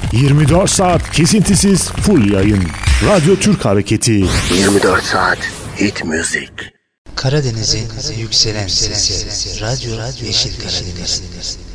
24 saat kesintisiz full yayın. Radyo Türk Hareketi. 24 saat hit müzik. Karadeniz'in yükselen sesi. Radyo Yeşil Karadeniz.